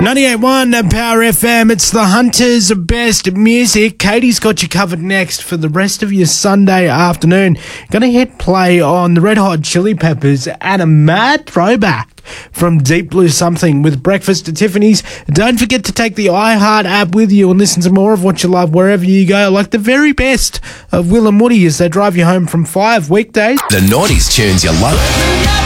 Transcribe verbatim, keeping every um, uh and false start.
ninety-eight point one Power F M, it's the Hunter's best music. Katie's got you covered next for the rest of your Sunday afternoon. Gonna hit play on the Red Hot Chili Peppers and a mad throwback from Deep Blue Something with Breakfast at Tiffany's. Don't forget to take the iHeart app with you and listen to more of what you love wherever you go, like the very best of Will and Woody as they drive you home from five weekdays. The nineties tunes you love.